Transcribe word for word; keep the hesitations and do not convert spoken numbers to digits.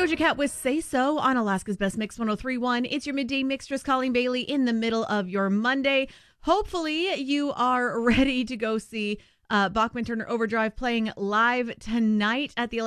Doja Cat with Say So on Alaska's Best Mix one oh three point one. It's your midday mixtress, Colleen Bailey, in the middle of your Monday. Hopefully you are ready to go see uh, Bachman Turner Overdrive playing live tonight at the